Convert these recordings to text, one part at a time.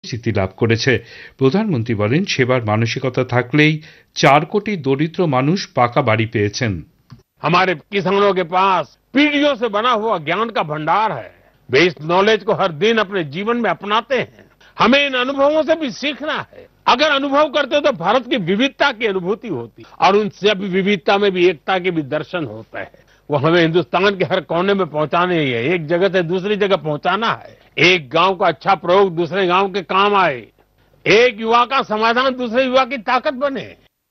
পরিচিতি লাভ করেছে। প্রধানমন্ত্রী বলেন, সেবার মানসিকতা থাকলেই 4 কোটি দরিদ্র মানুষ পাকা বাড়ি পেয়েছেন। हमारे किसानों के पास पीढ़ियों से बना हुआ ज्ञान का भंडार है। वे इस नॉलेज को हर दिन अपने जीवन में अपनाते हैं। हमें इन अनुभवों से भी सीखना है। अगर अनुभव करते तो भारत की विविधता की अनुभूति होती और उन सभी विविधता में भी एकता के भी दर्शन होते हैं। वो हमें हिंदुस्तान के हर कोने में पहुंचाने ही है। एक जगह से दूसरी जगह पहुंचाना है। एक गांव का अच्छा प्रयोग दूसरे गांव के काम आए। एक युवा का समाधान दूसरे युवा की ताकत बने।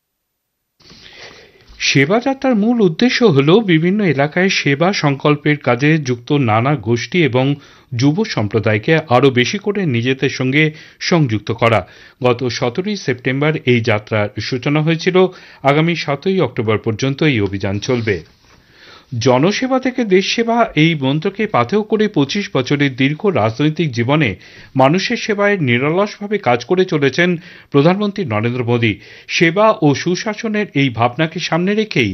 সেবা যাত্রার মূল উদ্দেশ্য হল বিভিন্ন এলাকায় সেবা সংকল্পের কাজে যুক্ত নানা গোষ্ঠী এবং যুব সম্প্রদায়কে আরও বেশি করে নিজেদের সঙ্গে সংযুক্ত করা। গত 17 সেপ্টেম্বর এই যাত্রার সূচনা হয়েছিল। আগামী 7 অক্টোবর পর্যন্ত এই অভিযান চলবে। জনসেবা থেকে দেশ সেবা এই মন্ত্রকে পাথেয় করে 25 বছরের দীর্ঘ রাজনৈতিক জীবনে মানুষের সেবায় নিরলসভাবে কাজ করে চলেছেন প্রধানমন্ত্রী নরেন্দ্র মোদী। সেবা ও সুশাসনের এই ভাবনাকে সামনে রেখেই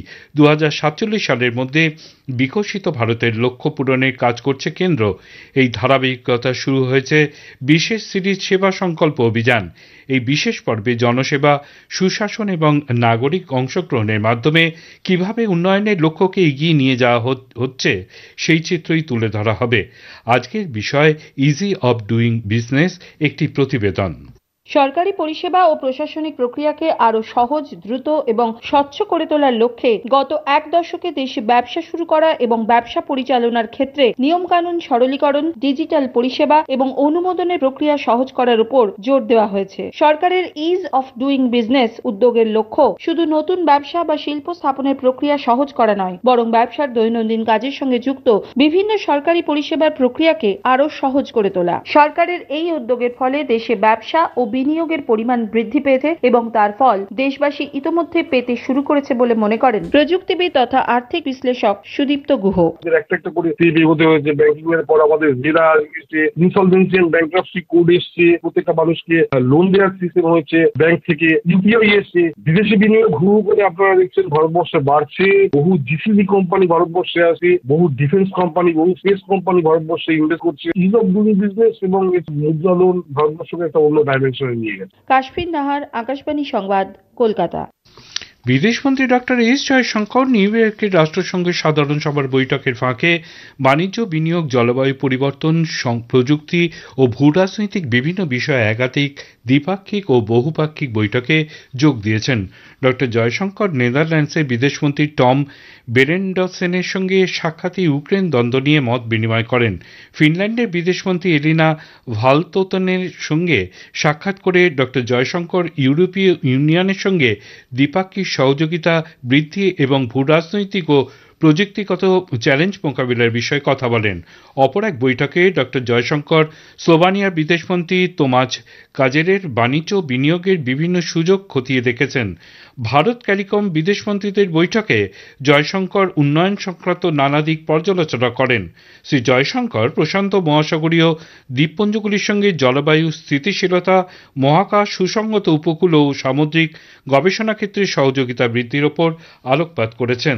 2047 সালের মধ্যে বিকশিত ভারতের লক্ষ্য পূরণের কাজ করছে কেন্দ্র। এই ধারাবাহিকতা শুরু হয়েছে বিশেষ সিরিজ সেবা সংকল্প অভিযান। এই বিশেষ পর্বে জনসেবা, সুশাসন এবং নাগরিক অংশগ্রহণের মাধ্যমে কিভাবে উন্নয়নের লক্ষ্যকে এগিয়ে নিয়ে যাওয়া হচ্ছে সেই চিত্রই তুলে ধরা হবে। আজকের বিষয় ইজি অফ ডুইং বিজনেস, একটি প্রতিবেদন। সরকারি পরিষেবা ও প্রশাসনিক প্রক্রিয়াকে আরো সহজ, দ্রুত এবং স্বচ্ছ করে তোলার লক্ষ্যে গত 1 দশকে দেশে ব্যবসা শুরু করা এবং ব্যবসা পরিচালনার ক্ষেত্রে নিয়মকানুন সরলীকরণ, ডিজিটাল পরিষেবা এবং অনুমোদনের প্রক্রিয়া সহজ করার উপর জোর দেওয়া হয়েছে। সরকারের ইজ অফ ডুইং বিজনেস উদ্যোগের লক্ষ্য শুধু নতুন ব্যবসা বা শিল্প স্থাপনের প্রক্রিয়া সহজ করা নয়, বরং ব্যবসার দৈনন্দিন কাজের সঙ্গে যুক্ত বিভিন্ন সরকারি পরিষেবার প্রক্রিয়াকে আরো সহজ করে তোলা। সরকারের এই উদ্যোগের ফলে দেশে ব্যবসা ও বিনিয়োগের পরিমাণ বৃদ্ধি পেয়েছে এবং তার ফল দেশবাসী ইতোমধ্যে পেতে শুরু করেছে বলে মনে করেন প্রযুক্তিবিদ তথা আর্থিক বিশ্লেষক সুদীপ্ত গুহ। একটা করে এগোতে হয়েছে। ব্যাংকিং এর পর আমাদের জেরা এসেছে, ইনসলভেন্সি এন্ড ব্যাংক্রাপসি কোড এসেছে, প্রত্যেকটা মানুষকে লোন দেওয়ার সিস্টেম হয়েছে, ব্যাংক থেকে ইউপিআই এসেছে, বিদেশি বিনিয়োগ হুড় করে আপনারা দেখছেন ভারতবর্ষে বাড়ছে। বহু জিসিবি কোম্পানি ভারতবর্ষে আছে, বহু ডিফেন্স কোম্পানি, বহু স্পেস কোম্পানি ভারতবর্ষে ইনভেস্ট করছে। ইজ অফ ডুইং বিজনেস এবং মুদ্রা লোন ভারতবর্ষকে একটা অন্য ডাইমেনশনে নিয়ে গেছে। কাশফিন নাহার, আকাশবাণী সংবাদ, কলকাতা। বিদেশমন্ত্রী ডক্টর এস জয়শঙ্কর নিউ ইয়র্কের রাষ্ট্রসংঘের সাধারণ সভার বৈঠকের ফাঁকে বাণিজ্য, বিনিয়োগ, জলবায়ু পরিবর্তন, প্রযুক্তি ও ভূরাজনৈতিক বিভিন্ন বিষয়ে একাধিক দ্বিপাক্ষিক ও বহুপাক্ষিক বৈঠকে যোগ দিয়েছেন। ডক্টর জয়শঙ্কর নেদারল্যান্ডসের বিদেশমন্ত্রী টম বেরেন্ডসেনের সঙ্গে সাক্ষাতে ইউক্রেন দ্বন্দ্ব নিয়ে মত বিনিময় করেন। ফিনল্যান্ডের বিদেশমন্ত্রী এলিনা ভালতোনেনের সঙ্গে সাক্ষাৎ করে ডক্টর জয়শঙ্কর ইউরোপীয় ইউনিয়নের সঙ্গে দ্বিপাক্ষিক সহযোগিতা বৃদ্ধি এবং ভূরাজনৈতিক ও প্রযুক্তিগত চ্যালেঞ্জ মোকাবিলার বিষয়ে কথা বলেন। অপর এক বৈঠকে ডক্টর জয়শঙ্কর স্লোভানিয়ার বিদেশমন্ত্রী তোমাজ কাজেরের বাণিজ্য বিনিয়োগের বিভিন্ন সুযোগ খতিয়ে দেখেছেন। ভারত ক্যারিকম বিদেশমন্ত্রীদের বৈঠকে জয়শঙ্কর উন্নয়ন সংক্রান্ত নানা দিক পর্যালোচনা করেন। শ্রী জয়শঙ্কর প্রশান্ত মহাসাগরীয় দ্বীপপুঞ্জগুলির সঙ্গে জলবায়ু স্থিতিশীলতা, মহাকাশ, সুসংগত উপকূল ও সামুদ্রিক গবেষণা ক্ষেত্রে সহযোগিতা বৃদ্ধির ওপর আলোকপাত করেছেন।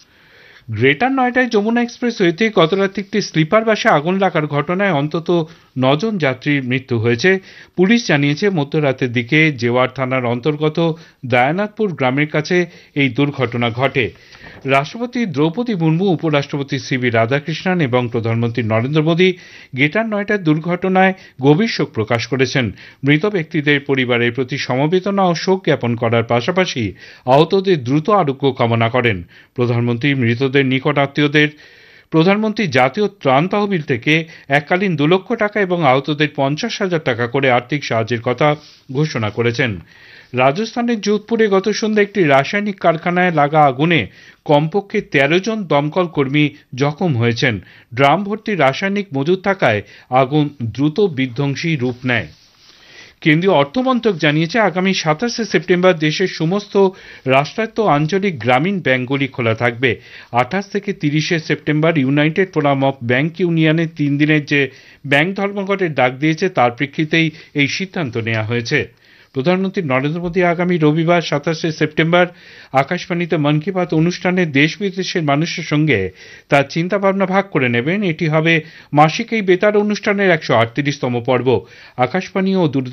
গ্রেটার নয়ডায় যমুনা এক্সপ্রেসওয়েতে গতরাত একটি স্লিপার বাসে আগুন লাগার ঘটনায় অন্তত 9 জন যাত্রীর মৃত্যু হয়েছে। পুলিশ জানিয়েছে, মধ্যরাতের দিকে জেওয়ার থানার অন্তর্গত দায়ানাথপুর গ্রামের কাছে এই দুর্ঘটনা ঘটে। রাষ্ট্রপতি দ্রৌপদী মুর্মু, উপরাষ্ট্রপতি সিবি রাধাকৃষ্ণন এবং প্রধানমন্ত্রী নরেন্দ্র মোদী গ্রেটার নয়ডার দুর্ঘটনায় গভীর শোক প্রকাশ করেছেন। মৃত ব্যক্তিদের পরিবারের প্রতি সমবেদনা ও শোক জ্ঞাপন করার পাশাপাশি আহতদের দ্রুত আরোগ্য কামনা করেন। প্রধানমন্ত্রী মৃতদের নিকট আত্মীয়দের প্রধানমন্ত্রী জাতীয় ত্রাণ তহবিল থেকে এককালীন 2 লক্ষ টাকা এবং আহতদের 50,000 টাকা করে আর্থিক সাহায্যের কথা ঘোষণা করেছেন। রাজস্থানের যোধপুরে গত সন্ধ্যায় একটি রাসায়নিক কারখানায় লাগা আগুনে কমপক্ষে 13 জন দমকল কর্মী জখম হয়েছেন। ড্রাম ভর্তি রাসায়নিক মজুদ থাকায় আগুন দ্রুত বিধ্বংসী রূপ নেয়। কেন্দ্রীয় অর্থমন্ত্রক জানিয়েছে, আগামী 27 সেপ্টেম্বর দেশের সমস্ত রাষ্ট্রায়ত্ত আঞ্চলিক গ্রামীণ ব্যাংকগুলি খোলা থাকবে। 28 থেকে 30 September United forum of bank ইউনিয়নের 3 দিনের যে ব্যাংক ধর্মঘটের ডাক দিয়েছে তার প্রেক্ষিতেই এই সিদ্ধান্ত নেওয়া হয়েছে। প্রধানমন্ত্রী নরেন্দ্র মোদী আগামী রবিবার 27 সেপ্টেম্বর আকাশবাণীতে মন কি বাত অনুষ্ঠানে দেশ বিদেশের মানুষের সঙ্গে তার চিন্তাভাবনা ভাগ করে নেবেন। এটি হবে মাসিক এই বেতার অনুষ্ঠানের 138তম পর্ব। আকাশবাণী ও